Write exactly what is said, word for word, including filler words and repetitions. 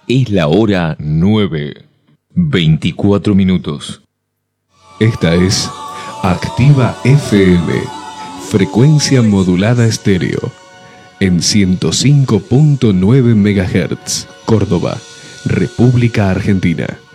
Es la hora nueve, veinticuatro minutos. Esta es Activa F M, frecuencia modulada estéreo, en ciento cinco punto nueve megahertz, Córdoba, República Argentina.